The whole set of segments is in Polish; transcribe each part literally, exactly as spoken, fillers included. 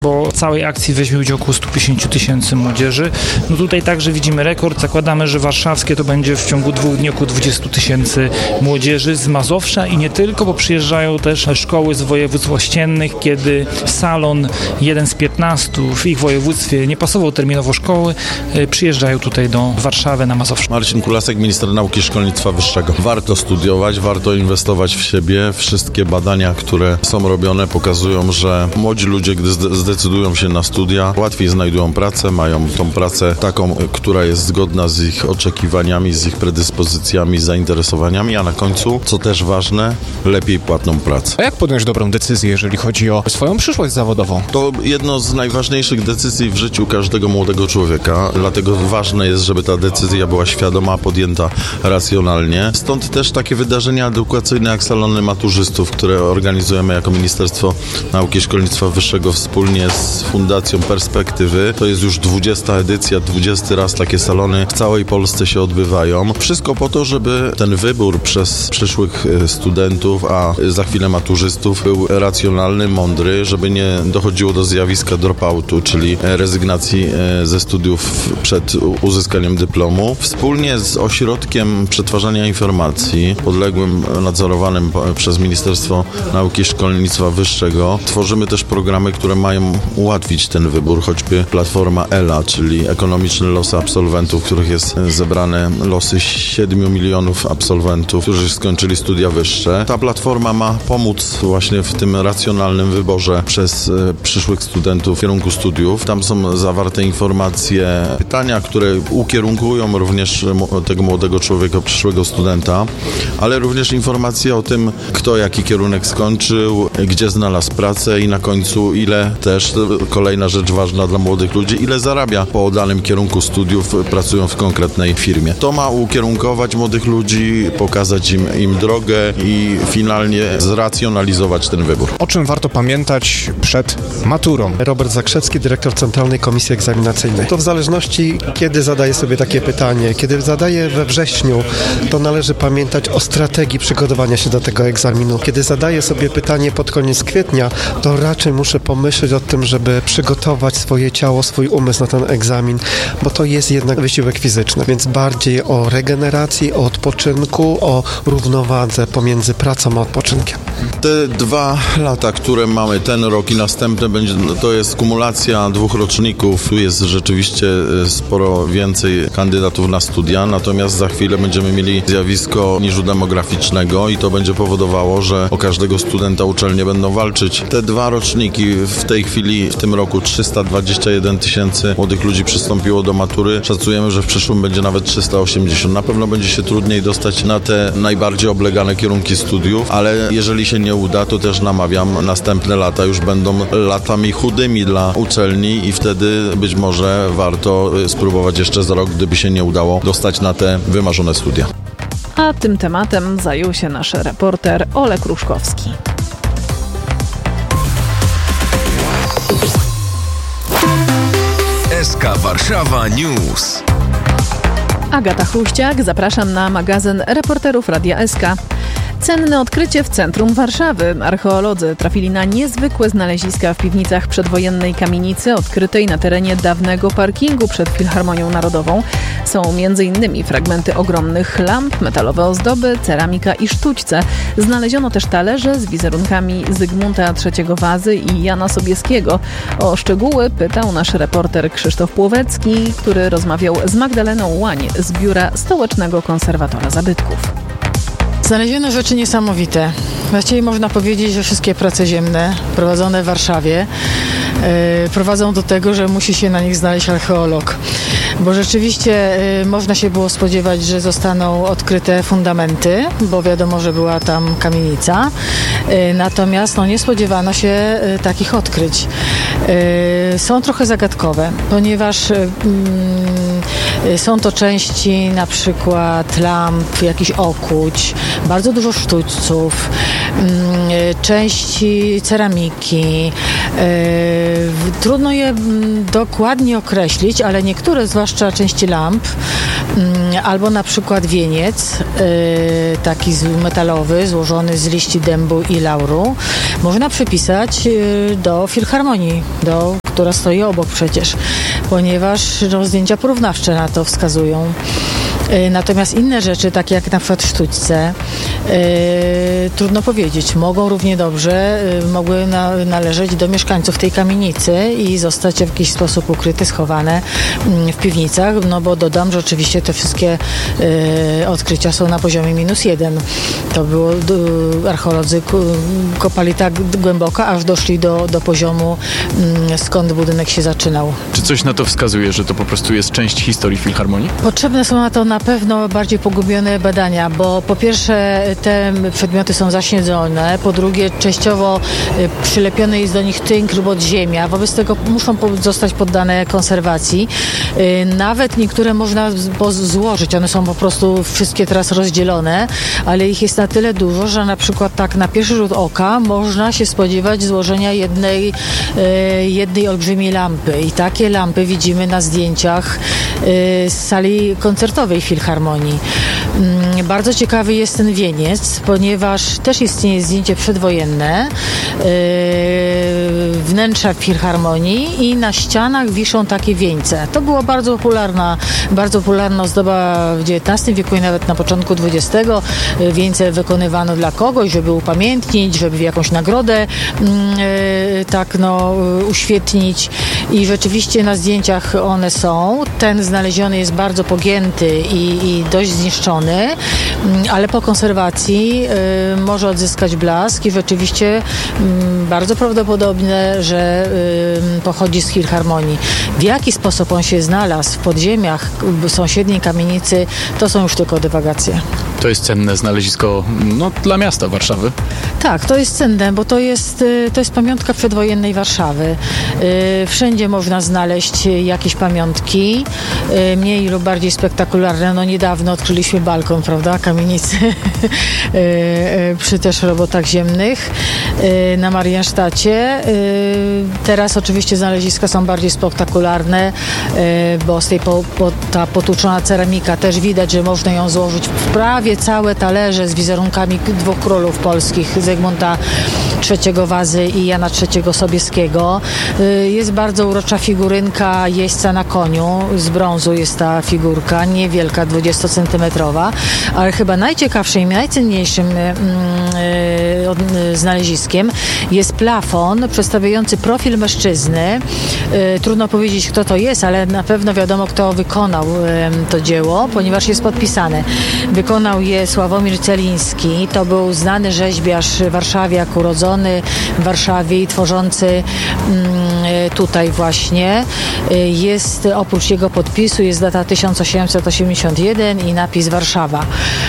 bo w całej akcji weźmie udział około sto pięćdziesiąt tysięcy młodzieży. No tutaj także widzimy rekord. Zakładamy, że warszawskie to będzie w ciągu dwóch dni około dwadzieścia tysięcy młodzieży z Mazowsza i nie tylko, bo przyjeżdżają też szkoły z województw ościennych, kiedy salon jeden z piętnastu w ich województwie nie pasował terminowo szkoły, przyjeżdżają tutaj do Warszawy na Mazowsze. Marcin Kulasek, minister nauki i szkolnictwa wyższego. Warto studiować, warto inwestować w siebie. Wszystkie badania, które są robione, pokazują, że młodzi ludzie, gdy zdecydują się na studia, łatwiej znajdują pracę, mają tą pracę taką, która jest zgodna z ich oczekiwaniami, z ich predyspozycjami, zainteresowaniami, a na końcu, co też ważne, lepiej płatną pracę. A jak podjąć dobrą decyzję, jeżeli chodzi o swoją przyszłość zawodową? To jedno z najważniejszych decyzji w życiu każdego młodego człowieka, dlatego ważne jest, żeby ta decyzja była świadoma, podjęta racjonalnie. Stąd też takie wydarzenia edukacyjne jak salony maturzystów, które organizujemy jako Ministerstwo Nauki i Szkolnictwa Wyższego wspólnie z Fundacją Perspektywy. To jest już dwudziesta edycja, dwudziesty raz takie salony w całej Polsce się odbywają. Wszystko po to, żeby ten wybór przez przyszłych studentów, a za chwilę maturzystów był racjonalny, mądry, żeby nie dochodziło do zjawiska dropoutu, czyli rezygnacji ze studiów przed uzyskaniem dyplomu. Wspólnie z Ośrodkiem Przetwarzania Informacji, podległym, nadzorowanym przez Ministerstwo Nauki i Szkolnictwa Wyższego, tworzymy też programy, które mają ułatwić ten wybór, choćby platforma E L A, czyli ekonomiczne losy absolwentów, w których jest zebrane losy siedmiu milionów absolwentów, którzy skończyli studia wyższe. Ta platforma ma pomóc właśnie w tym racjonalnym wyborze przez przyszłych studentów w kierunku studiów. Tam są zawarte informacje, pytania, które ukierunkują również tego młodego człowieka, przyszłego studenta, ale również informacje o tym, kto jaki kierunek skończył, gdzie znalazł pracę i na końcu ile też, kolejna rzecz ważna dla młodych ludzi, ile zarabia po danym kierunku studiów, pracują w konkretnej firmie. To ma ukierunkować młodych ludzi, pokazać im, im drogę i finalnie zracjonalizować ten wybór. O czym warto pamiętać przed maturą? Robert Zakrzewski, dyrektor Centralnej Komisji Egzaminacyjnej. To w zależności, kiedy zadaje sobie takie pytanie. Kiedy zadaje we wrześniu, to należy pamiętać o strategii przygotowania się do tego egzaminu. Kiedy zadaje sobie pytanie pod koniec kwietnia, to raczej muszę pomyśleć o tym, żeby przygotować swoje ciało, swój umysł na ten egzamin, bo to jest jednak wysiłek fizyczny, więc bardziej o regeneracji, o odpoczynku, o równowadze pomiędzy pracą a odpoczynkiem. Te dwa lata, które mamy, ten rok i następny, będzie, to jest kumulacja dwóch roczników. Tu jest rzeczywiście sporo więcej kandydatów na studia, natomiast za chwilę będziemy mieli zjawisko niżu demograficznego i to będzie powodowało, że o każdego studenta uczelnie będą walczyć. Te dwa roczniki, w tej chwili, w tym roku trzysta dwadzieścia jeden tysięcy młodych ludzi przystąpiło do matury. Szacujemy, że w przyszłym będzie nawet trzysta osiemdziesiąt. Na pewno będzie się trudniej dostać na te najbardziej oblegane kierunki studiów, ale jeżeli się nie uda, to też namawiam, następne lata już będą latami chudymi dla uczelni i wtedy być może warto spróbować jeszcze za rok, gdyby się nie udało dostać na te wymarzone studia. A tym tematem zajął się nasz reporter Olek Ruszkowski. S K Warszawa News. Agata Chruściak, zapraszam na magazyn reporterów Radia S K. Cenne odkrycie w centrum Warszawy. Archeolodzy trafili na niezwykłe znaleziska w piwnicach przedwojennej kamienicy odkrytej na terenie dawnego parkingu przed Filharmonią Narodową. Są m.in. fragmenty ogromnych lamp, metalowe ozdoby, ceramika i sztućce. Znaleziono też talerze z wizerunkami Zygmunta trzeciego Wazy i Jana Sobieskiego. O szczegóły pytał nasz reporter Krzysztof Płowecki, który rozmawiał z Magdaleną Łań z Biura Stołecznego Konserwatora Zabytków. Znaleziono rzeczy niesamowite. Właściwie można powiedzieć, że wszystkie prace ziemne prowadzone w Warszawie yy, prowadzą do tego, że musi się na nich znaleźć archeolog. Bo rzeczywiście yy, można się było spodziewać, że zostaną odkryte fundamenty, bo wiadomo, że była tam kamienica. Yy, natomiast no, nie spodziewano się yy, takich odkryć. Yy, są trochę zagadkowe, ponieważ yy, yy, są to części na przykład lamp, jakichś okuć, bardzo dużo sztućców, części ceramiki, Trudno je mm, dokładnie określić, ale niektóre, zwłaszcza części lamp, mm, albo na przykład wieniec, y, taki z- metalowy, złożony z liści dębu i lauru, można przypisać y, do filharmonii, do, która stoi obok przecież, ponieważ no, zdjęcia porównawcze na to wskazują. Y, Natomiast inne rzeczy, takie jak na przykład sztućce, y, trudno powiedzieć, mogą równie dobrze, y, mogły na, należeć do mieszkańców tej kamienicy i zostać w jakiś sposób ukryte, schowane mm, w piwnicach, no bo dodam, że oczywiście te wszystkie y, odkrycia są na poziomie minus jeden. To było, d- archeolodzy ku- kopali tak głęboko, aż doszli do, do poziomu, mm, skąd budynek się zaczynał. Czy coś na to wskazuje, że to po prostu jest część historii filharmonii? Potrzebne są na to na pewno bardziej pogubione badania, bo po pierwsze te przedmioty są zaśniedzone, po drugie częściowo y, przylepiony jest do nich tynk lub podziemia, wobec tego muszą po- zostać poddane konserwacji. Y, Nawet niektóre można z- po- złożyć, one są po prostu wszystkie teraz rozdzielone, ale ich jest na tyle dużo, że na przykład tak na pierwszy rzut oka można się spodziewać złożenia jednej, y, jednej olbrzymiej lampy i takie lampy widzimy na zdjęciach y, z sali koncertowej Filharmonii. Mm, Bardzo ciekawy jest ten wieniec, ponieważ też istnieje zdjęcie przedwojenne y, wnętrza Filharmonii i na ścianach wiszą takie wieńce. To była bardzo popularna, bardzo popularna ozdoba w dziewiętnastym wieku i nawet na początku dwudziestego. Y, Wieńce wykonywano dla kogoś, żeby upamiętnić, żeby w jakąś nagrodę mm, y, tak no y, uświetnić i rzeczywiście na zdjęciach one są. Ten znaleziony jest bardzo pogięty i, i dość zniszczony, mm, ale po konserwacji y, może odzyskać blask i rzeczywiście mm, bardzo prawdopodobne, że y, pochodzi z Filharmonii. W jaki sposób on się znalazł w podziemiach w sąsiedniej kamienicy, to są już tylko dywagacje. To jest cenne znalezisko no, dla miasta Warszawy. Tak, to jest cenne, bo to jest, y, to jest pamiątka przedwojennej Warszawy. Y, Wszędzie można znaleźć y, jakieś pamiątki, y, mniej lub bardziej spektakularne. No niedawno odkryliśmy balkon, prawda, kamienicy y, y, przy też robotach ziemnych y, na Mariensztacie. Y, Teraz oczywiście znaleziska są bardziej spektakularne, y, bo z tej po, po, ta potłuczona ceramika też widać, że można ją złożyć w prawie całe talerze z wizerunkami dwóch królów polskich, Zygmunta trzeciego Wazy i Jana trzeciego Sobieskiego. Y, Jest bardzo urocza figurynka jeźdźca na koniu, z brązu jest ta figurka, niewielka, dwudziestocentymetrowa, ale chyba najciekawszym i najcenniejszym y, y, od- y, znaleziskiem jest plafon przedstawiający profil mężczyzny. Y, Trudno powiedzieć, kto to jest, ale na pewno wiadomo, kto wykonał y, to dzieło, ponieważ jest podpisane. Wykonał je Sławomir Celiński. To był znany rzeźbiarz warszawiak, urodzony w Warszawie i tworzący mm, tutaj właśnie. Y, Jest oprócz jego podpisu jest data tysiąc osiemset osiemdziesiąt jeden i napis Warszawa.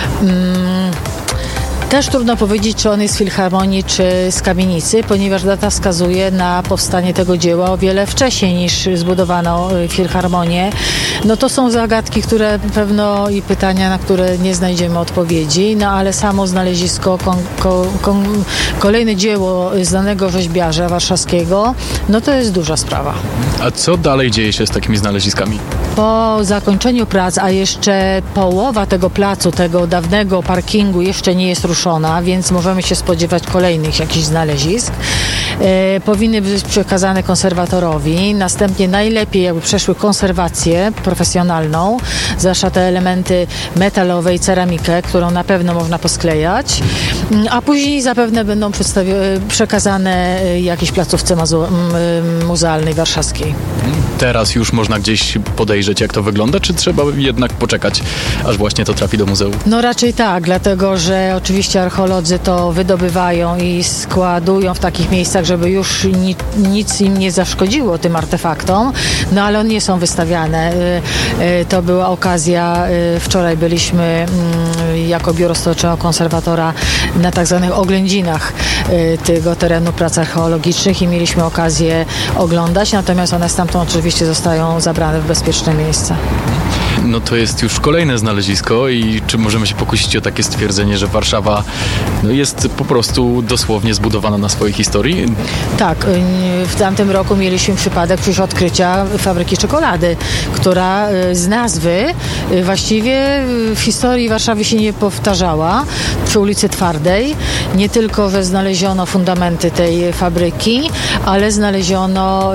Mm, Też trudno powiedzieć, czy on jest z Filharmonii, czy z kamienicy, ponieważ data wskazuje na powstanie tego dzieła o wiele wcześniej niż zbudowano y, Filharmonię. No to są zagadki, które pewno i pytania, na które nie znajdziemy odpowiedzi, no ale samo znalezisko, kon, ko, kon, kolejne dzieło znanego rzeźbiarza warszawskiego, no to jest duża sprawa. A co dalej dzieje się z takimi znaleziskami? Po zakończeniu prac, a jeszcze połowa tego placu, tego dawnego parkingu jeszcze nie jest ruszona, więc możemy się spodziewać kolejnych jakichś znalezisk. E, powinny być przekazane konserwatorowi. Następnie najlepiej jakby przeszły konserwację profesjonalną, zwłaszcza te elementy metalowe i ceramikę, którą na pewno można posklejać, Mm, a później zapewne będą przedstawi- przekazane e, jakiejś placówce mazu- m, muzealnej warszawskiej. Teraz już można gdzieś podejrzeć, jak to wygląda, czy trzeba jednak poczekać, aż właśnie to trafi do muzeum? No raczej tak, dlatego że oczywiście archeolodzy to wydobywają i składują w takich miejscach, żeby już ni- nic im nie zaszkodziło tym artefaktom, no ale one nie są wystawiane. Y, y, To była okazja, y, wczoraj byliśmy mm, jako Biuro Stołecznego Konserwatora na tak zwanych oględzinach y, tego terenu prac archeologicznych i mieliśmy okazję oglądać, natomiast one stamtąd oczywiście zostają zabrane w bezpieczne miejsca. no to jest już kolejne znalezisko i czy możemy się pokusić o takie stwierdzenie, że Warszawa no, jest po prostu dosłownie zbudowana na swojej historii? Tak, w tamtym roku mieliśmy przypadek przecież odkrycia fabryki czekolady, która z nazwy właściwie w historii Warszawy się nie powtarzała. Przy ulicy Twardej nie tylko, że znaleziono fundamenty tej fabryki, ale znaleziono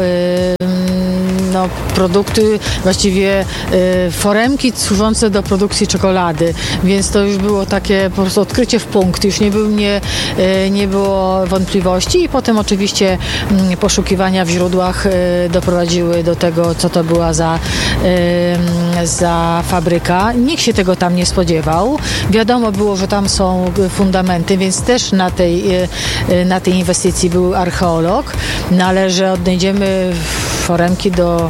no, produkty, właściwie y, foremki służące do produkcji czekolady, więc to już było takie po prostu odkrycie w punkt, już nie, był, nie, y, nie było wątpliwości i potem oczywiście y, poszukiwania w źródłach y, doprowadziły do tego, co to była za, y, za fabryka. Nikt się tego tam nie spodziewał. Wiadomo było, że tam są fundamenty, więc też na tej, y, y, na tej inwestycji był archeolog, no, ale że odnajdziemy foremki do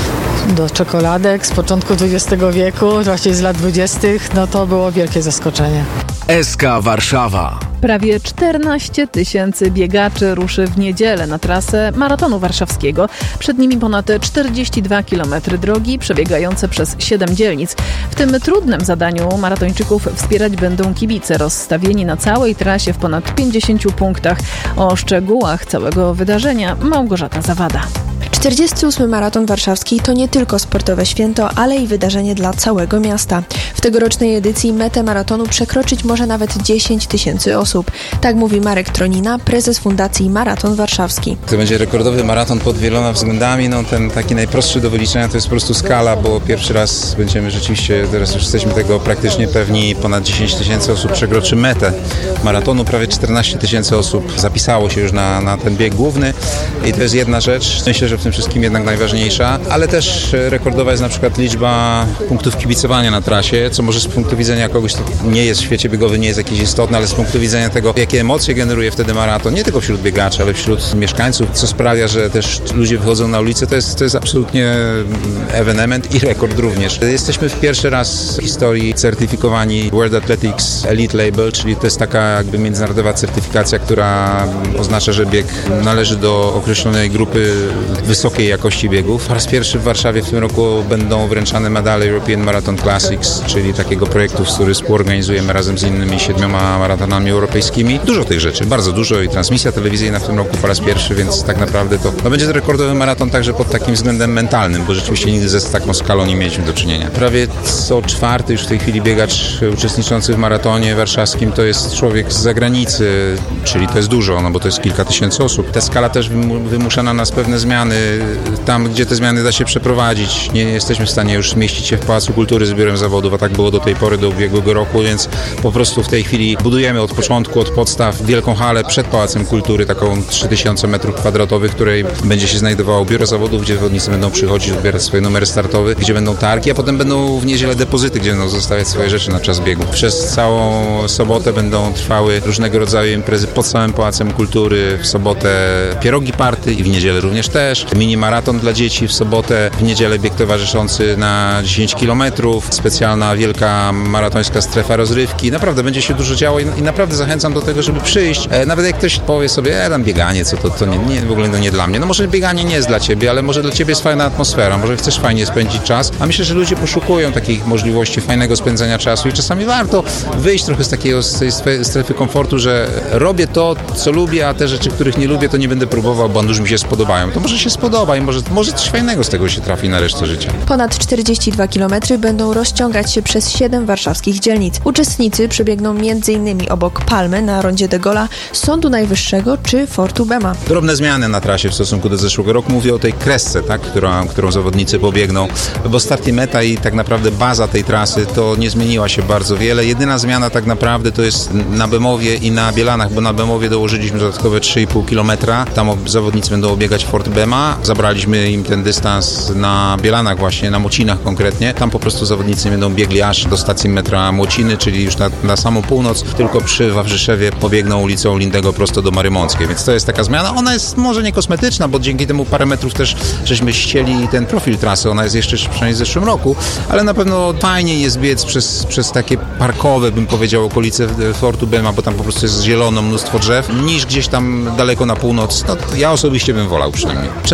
do czekoladek z początku dwudziestego wieku, właściwie z lat dwudziestych, no to było wielkie zaskoczenie. S K Warszawa. Prawie czternaście tysięcy biegaczy ruszy w niedzielę na trasę maratonu warszawskiego. Przed nimi ponad czterdzieści dwa kilometry drogi przebiegające przez siedem dzielnic. W tym trudnym zadaniu maratończyków wspierać będą kibice rozstawieni na całej trasie w ponad pięćdziesięciu punktach. O szczegółach całego wydarzenia Małgorzata Zawada. czterdziesty ósmy Maraton Warszawski to nie tylko sportowe święto, ale i wydarzenie dla całego miasta. W tegorocznej edycji metę maratonu przekroczyć może nawet dziesięć tysięcy osób. Tak mówi Marek Tronina, prezes Fundacji Maraton Warszawski. To będzie rekordowy maraton pod wieloma względami. No, ten taki najprostszy do wyliczenia to jest po prostu skala, bo pierwszy raz będziemy rzeczywiście, teraz już jesteśmy tego praktycznie pewni, ponad dziesięć tysięcy osób przekroczy metę maratonu. Prawie czternaście tysięcy osób zapisało się już na, na ten bieg główny i to jest jedna rzecz. Myślę, że w tym wszystkim jednak najważniejsza, ale też rekordowa jest na przykład liczba punktów kibicowania na trasie, co może z punktu widzenia kogoś, kto nie jest w świecie biegowym, nie jest jakieś istotne, ale z punktu widzenia tego, jakie emocje generuje wtedy maraton, nie tylko wśród biegaczy, ale wśród mieszkańców, co sprawia, że też ludzie wychodzą na ulicę, to jest, to jest absolutnie ewenement i rekord również. Jesteśmy w pierwszy raz w historii certyfikowani World Athletics Elite Label, czyli to jest taka jakby międzynarodowa certyfikacja, która oznacza, że bieg należy do określonej grupy wysokiej jakości biegów. Po raz pierwszy w Warszawie w tym roku będą wręczane medale European Marathon Classics, czyli takiego projektu, który współorganizujemy razem z innymi siedmioma maratonami europejskimi. Dużo tych rzeczy, bardzo dużo i transmisja telewizyjna w tym roku po raz pierwszy, więc tak naprawdę to no będzie to rekordowy maraton także pod takim względem mentalnym, bo rzeczywiście nigdy ze taką skalą nie mieliśmy do czynienia. Prawie co czwarty już w tej chwili biegacz uczestniczący w maratonie warszawskim to jest człowiek z zagranicy, czyli to jest dużo, no bo to jest kilka tysięcy osób. Ta skala też wymusza na nas pewne zmiany. Tam, gdzie te zmiany da się przeprowadzić, nie jesteśmy w stanie już zmieścić się w Pałacu Kultury z biurem zawodów, a tak było do tej pory, do ubiegłego roku, więc po prostu w tej chwili budujemy od początku, od podstaw wielką halę przed Pałacem Kultury, taką trzy tysiące metrów kwadratowych, w której będzie się znajdowało biuro zawodów, gdzie zawodnicy będą przychodzić, odbierać swoje numery startowe, gdzie będą targi, a potem będą w niedzielę depozyty, gdzie będą zostawiać swoje rzeczy na czas biegu. Przez całą sobotę będą trwały różnego rodzaju imprezy pod samym Pałacem Kultury, w sobotę pierogi party i w niedzielę również też. Mini maraton dla dzieci w sobotę, w niedzielę bieg towarzyszący na dziesięć kilometrów, specjalna wielka maratońska strefa rozrywki. Naprawdę będzie się dużo działo i, i naprawdę zachęcam do tego, żeby przyjść. E, nawet jak ktoś powie sobie, e, tam bieganie, co to, to nie, nie, w ogóle to nie dla mnie. No może bieganie nie jest dla ciebie, ale może dla ciebie jest fajna atmosfera, może chcesz fajnie spędzić czas, a myślę, że ludzie poszukują takich możliwości fajnego spędzania czasu i czasami warto wyjść trochę z takiego z tej strefy komfortu, że robię to, co lubię, a te rzeczy, których nie lubię, to nie będę próbował, bo już mi się spodobają. To może się spodoba i może, może coś fajnego z tego się trafi na resztę życia. Ponad czterdzieści dwa kilometry będą rozciągać się przez siedem warszawskich dzielnic. Uczestnicy przebiegną między innymi obok Palmy na rondzie de Gaulle'a, Sądu Najwyższego czy Fortu Bema. Drobne zmiany na trasie w stosunku do zeszłego roku. Mówię o tej kresce, tak, którą, którą zawodnicy pobiegną, bo start i meta i tak naprawdę baza tej trasy to nie zmieniła się bardzo wiele. Jedyna zmiana tak naprawdę to jest na Bemowie i na Bielanach, bo na Bemowie dołożyliśmy dodatkowe trzy i pół kilometra. Tam zawodnicy będą obiegać Fort Bema. Zabraliśmy im ten dystans na Bielanach właśnie, na Młocinach konkretnie. Tam po prostu zawodnicy będą biegli aż do stacji metra Młociny, czyli już na, na samą północ, tylko przy Wawrzyszewie pobiegną ulicą Lindego prosto do Marymąckiej, więc to jest taka zmiana. Ona jest może nie kosmetyczna, bo dzięki temu parę metrów też żeśmy ścieli ten profil trasy. Ona jest jeszcze przynajmniej w zeszłym roku, ale na pewno fajniej jest biec przez, przez takie parkowe, bym powiedział, okolice Fortu Bema, bo tam po prostu jest zielono, mnóstwo drzew, niż gdzieś tam daleko na północ. No, ja osobiście bym wolał przynajmniej.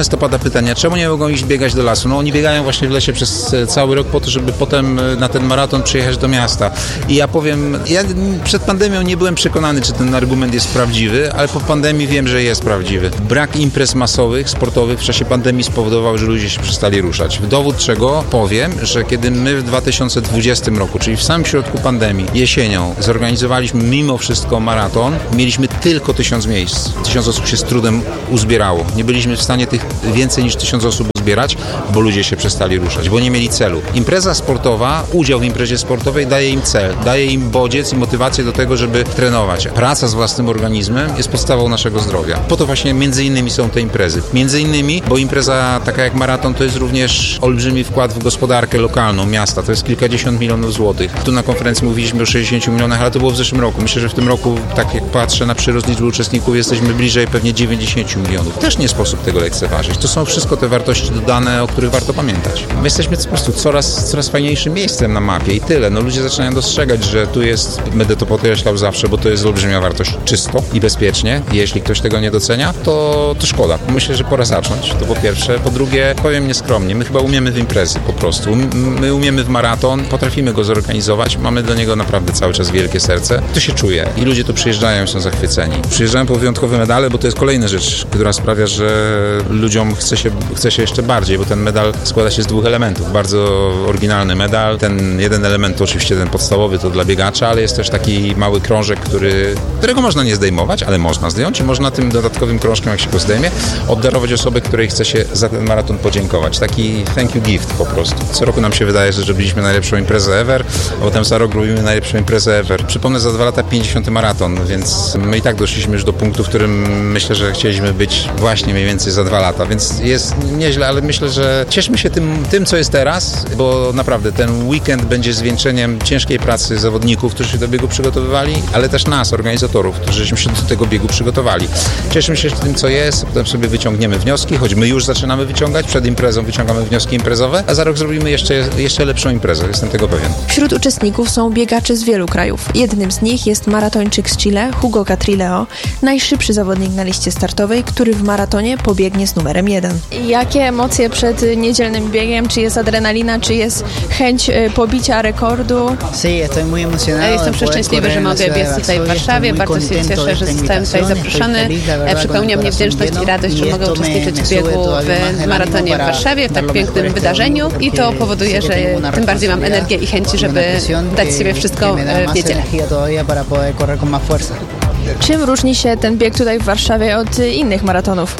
często pada pytanie, czemu nie mogą iść biegać do lasu? No oni biegają właśnie w lesie przez cały rok po to, żeby potem na ten maraton przyjechać do miasta. I ja powiem, ja przed pandemią nie byłem przekonany, czy ten argument jest prawdziwy, ale po pandemii wiem, że jest prawdziwy. Brak imprez masowych, sportowych w czasie pandemii spowodował, że ludzie się przestali ruszać. W dowód czego powiem, że kiedy my w dwa tysiące dwudziestym roku, czyli w samym środku pandemii, jesienią, zorganizowaliśmy mimo wszystko maraton, mieliśmy tylko tysiąc miejsc. Tysiąc osób się z trudem uzbierało. Nie byliśmy w stanie tych więcej niż tysiąc osób uzbierać, bo ludzie się przestali ruszać, bo nie mieli celu. Impreza sportowa, udział w imprezie sportowej daje im cel, daje im bodziec i motywację do tego, żeby trenować. Praca z własnym organizmem jest podstawą naszego zdrowia. Po to właśnie między innymi są te imprezy. Między innymi, bo impreza taka jak maraton to jest również olbrzymi wkład w gospodarkę lokalną miasta. To jest kilkadziesiąt milionów złotych. Tu na konferencji mówiliśmy o sześćdziesięciu milionach, ale to było w zeszłym roku. Myślę, że w tym roku, tak jak patrzę na przyrost liczby uczestników, jesteśmy bliżej pewnie dziewięćdziesięciu milionów. Też nie sposób tego lekceważyć. To są wszystko te wartości dodane, o których warto pamiętać. My jesteśmy po prostu coraz, coraz fajniejszym miejscem na mapie i tyle. No ludzie zaczynają dostrzegać, że tu jest, będę to podkreślał zawsze, bo to jest olbrzymia wartość, czysto i bezpiecznie. Jeśli ktoś tego nie docenia, to, to szkoda. Myślę, że pora zacząć. To po pierwsze. Po drugie, powiem nieskromnie, my chyba umiemy w imprezy po prostu. My umiemy w maraton, potrafimy go zorganizować, mamy do niego naprawdę cały czas wielkie serce. To się czuje i ludzie tu przyjeżdżają, są zachwyceni. Przyjeżdżają po wyjątkowe medale, bo to jest kolejna rzecz, która sprawia, że ludziom chce się, chce się jeszcze bardziej, bo ten medal składa się z dwóch elementów. Bardzo oryginalny medal. Ten jeden element to oczywiście ten podstawowy, to dla biegacza, ale jest też taki mały krążek, który, którego można nie zdejmować, ale można zdjąć i można tym dodatkowym krążkiem, jak się go zdejmie, obdarować osobę, której chce się za ten maraton podziękować. Taki thank you gift po prostu. Co roku nam się wydaje, że zrobiliśmy najlepszą imprezę ever, a potem za rok robimy najlepszą imprezę ever. Przypomnę, za dwa lata pięćdziesiąty maraton, więc my i tak doszliśmy już do punktu, w którym myślę, że chcieliśmy być właśnie mniej więcej za dwa lata, więc jest nieźle, ale myślę, że cieszmy się tym, tym co jest teraz, bo naprawdę ten weekend będzie zwieńczeniem ciężkiej pracy zawodników, którzy się do biegu przygotowywali, ale też nas, organizatorów, którzyśmy się do tego biegu przygotowali. Cieszymy się tym, co jest, potem sobie wyciągniemy wnioski, choć my już zaczynamy wyciągać, przed imprezą wyciągamy wnioski imprezowe, a za rok zrobimy jeszcze, jeszcze lepszą imprezę, jestem tego pewien. Wśród uczestników są biegacze z wielu krajów. Jednym z nich jest maratończyk z Chile, Hugo Catrileo, najszybszy zawodnik na liście startowej, który w maratonie pobiegnie z numerem jeden. Jakie emocje przed niedzielnym biegiem? Czy jest adrenalina, czy jest chęć pobicia rekordu? Jestem przeszczęśliwy, że mogę biec tutaj w Warszawie. Bardzo się cieszę, że zostałem tutaj zaproszony. Przepełnia mnie wdzięczność i radość, że mogę uczestniczyć w biegu w maratonie w Warszawie, w tak pięknym wydarzeniu i to powoduje, że tym bardziej mam energię i chęć, żeby dać z siebie wszystko w niedzielę. Czym różni się ten bieg tutaj w Warszawie od innych maratonów?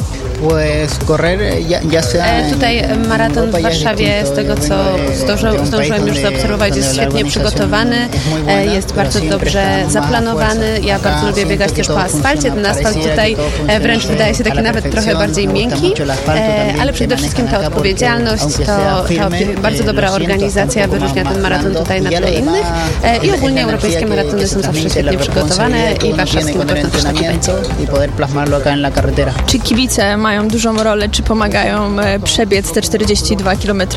Tutaj maraton w Warszawie, z tego co zdążyłem już zaobserwować, jest świetnie przygotowany, jest bardzo dobrze zaplanowany. Ja bardzo lubię biegać też po asfalcie. Ten asfalt tutaj wręcz wydaje się taki nawet trochę bardziej miękki, ale przede wszystkim ta odpowiedzialność, to, to bardzo dobra organizacja wyróżnia ten maraton tutaj na tle innych i ogólnie europejskie maratony są zawsze świetnie przygotowane i warszawski na pewno też taki będzie. Czy kibice mają dużą rolę, czy pomagają przebiec te czterdzieści dwa kilometry?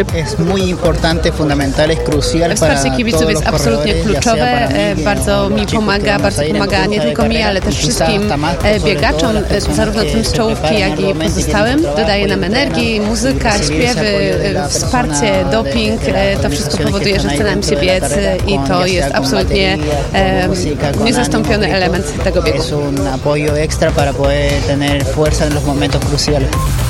Wsparcie kibiców jest absolutnie kluczowe, bardzo mi pomaga, bardzo pomaga nie tylko mi, ale też wszystkim biegaczom, zarówno tym z czołówki, jak i pozostałym. Dodaje nam energii, muzyka, śpiewy, wsparcie, doping, to wszystko powoduje, że chce nam się biec i to jest absolutnie niezastąpiony element tego biegu. Un apoyo extra para poder tener fuerza en los momentos cruciales.